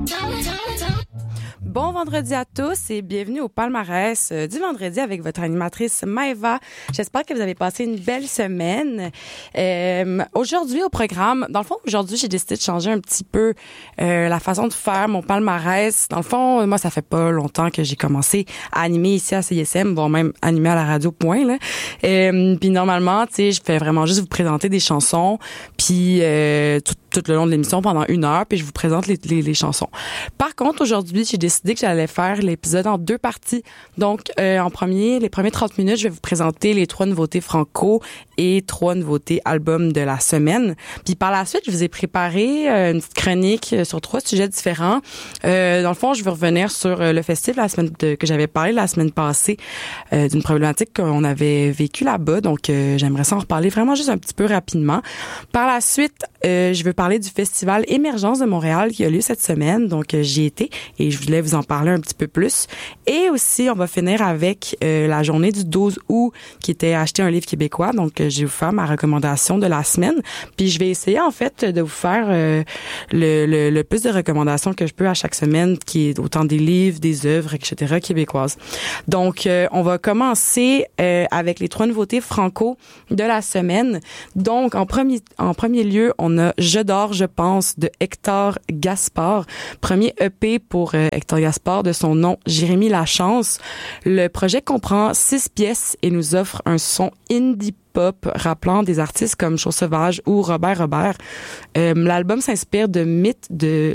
Bon vendredi à tous et bienvenue au palmarès du vendredi avec votre animatrice Maëva. J'espère que vous avez passé une belle semaine. Aujourd'hui au programme, dans le fond, aujourd'hui, j'ai décidé de changer un petit peu la façon de faire mon palmarès. Dans le fond, moi, ça fait pas longtemps que j'ai commencé à animer ici à CISM, voire même animer à la radio, point, là. Puis normalement, tu sais, je fais vraiment juste vous présenter des chansons, puis tout le long de l'émission pendant 1 heure, puis je vous présente les chansons. Par contre, aujourd'hui, j'ai décidé que j'allais faire l'épisode en 2 parties. Donc, les premiers 30 minutes, je vais vous présenter les 3 nouveautés franco et 3 nouveautés albums de la semaine. Puis par la suite, je vous ai préparé une petite chronique sur 3 sujets différents. Dans le fond, je vais revenir sur le festival que j'avais parlé la semaine passée d'une problématique qu'on avait vécue là-bas. Donc, j'aimerais ça en reparler vraiment juste un petit peu rapidement. Par la suite, je veux parler du festival Émergence de Montréal qui a lieu cette semaine. Donc, j'y étais et je voulais vous en parler un petit peu plus. Et aussi, on va finir avec la journée du 12 août qui était acheter un livre québécois. Donc, je vais vous faire ma recommandation de la semaine. Puis, je vais essayer, en fait, de vous faire le plus de recommandations que je peux à chaque semaine, qui est autant des livres, des œuvres, etc. québécoises. Donc, on va commencer avec les 3 nouveautés franco de la semaine. Donc, en premier lieu, on a Je dors, je pense de Hector Gaspard. Premier EP pour Hector Gaspard de son nom Jérémy Lachance. Le projet comprend 6 pièces et nous offre un son indie pop rappelant des artistes comme Chose Sauvage ou Robert. L'album s'inspire le mythe de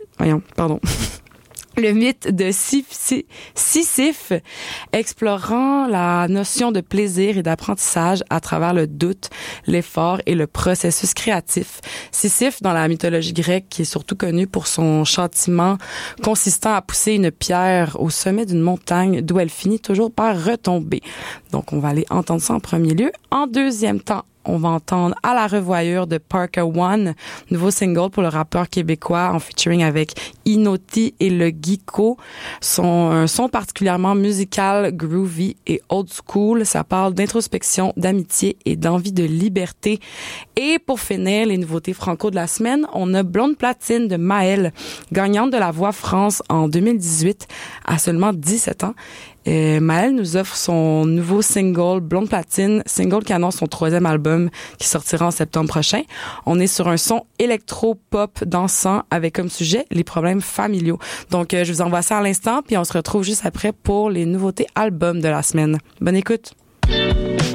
Sisyphe, explorant la notion de plaisir et d'apprentissage à travers le doute, l'effort et le processus créatif. Sisyphe, dans la mythologie grecque, qui est surtout connu pour son châtiment consistant à pousser une pierre au sommet d'une montagne d'où elle finit toujours par retomber. Donc, on va aller entendre ça en premier lieu. En deuxième temps, on va entendre À la revoyure de Parker One, nouveau single pour le rappeur québécois en featuring avec Inoti et le Geeko. Un son particulièrement musical, groovy et old school. Ça parle d'introspection, d'amitié et d'envie de liberté. Et pour finir, les nouveautés franco de la semaine, on a Blonde Platine de Maëlle, gagnante de la Voix France en 2018 à seulement 17 ans. Maëlle nous offre son nouveau single Blonde Platine, single qui annonce son 3e album qui sortira en septembre prochain. On est sur un son électro-pop dansant avec comme sujet les problèmes familiaux. Donc, je vous envoie ça à l'instant, puis on se retrouve juste après pour les nouveautés albums de la semaine. Bonne écoute!